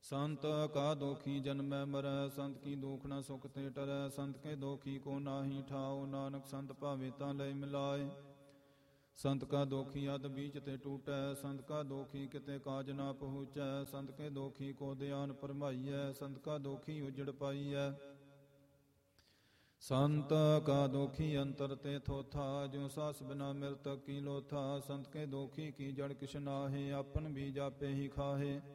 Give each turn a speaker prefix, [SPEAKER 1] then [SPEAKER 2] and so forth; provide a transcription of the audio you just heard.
[SPEAKER 1] संत का दोखी जन्मै मरै, संत की दुख न सुख ते टरै। संत के दोखी को नाहि ठाओ, नानक संत भावे तां लय मिलाए। संत का दोखी अध बीच ते टूटै, संत का दोखी किते काज ना पहुँचै। संत के दोखी को ध्यान फरमाइयै, संत का दोखी उजड़ पाइयै। संत का दोखी अंतर ते थोथा, जो सास बिना मृतक की लोथा। संत के दोखी की जड़ किश नाहे, आपन बीज आपे ही खाहे।